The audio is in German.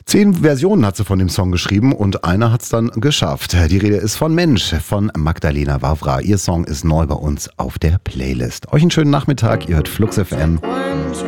10 Versionen hat sie von dem Song geschrieben und einer hat es dann geschafft. Die Rede ist von Mensch von Magdalena Wawra. Ihr Song ist neu bei uns auf der Playlist. Euch einen schönen Nachmittag, ihr hört Flux FM.